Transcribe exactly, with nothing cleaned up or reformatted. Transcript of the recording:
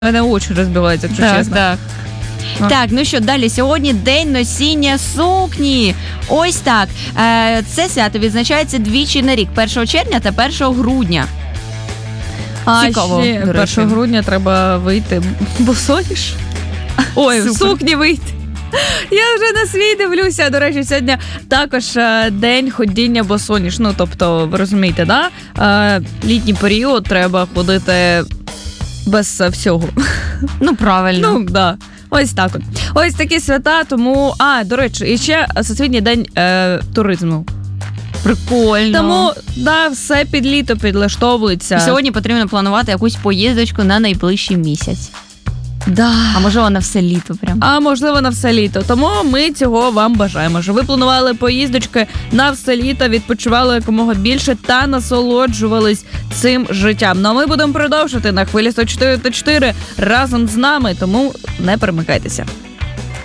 У мене очі розбиваються, якщо так, чесно. Так, А. так. Ну що, далі. Сьогодні день носіння сукні. Ось так. Е, Це свято відзначається двічі на рік. першого червня та першого грудня. А Цікаво, ще до речі. першого грудня треба вийти босоніж. Ой, в Супер. сукні вийти. Я вже на свій дивлюся. До речі, сьогодні також е, день ходіння босоніж. Ну, тобто, ви розумієте, да? Е, Літній період треба ходити без всього. Ну, правильно. Ну, да. Ось так от. Ось такі свята, тому... А, до речі, і ще Всесвітній день е, туризму. Прикольно. Тому, да, все під літо підлаштовується. Сьогодні потрібно планувати якусь поїздочку на найближчий місяць. Да. А можливо, на все літо прям. А можливо, на все літо. Тому ми цього вам бажаємо. Щоб ви планували поїздочки на все літо, відпочивали якомога більше та насолоджувались цим життям. Ну а ми будемо продовжувати на хвилі сто чотири та чотири разом з нами, тому не перемикайтеся.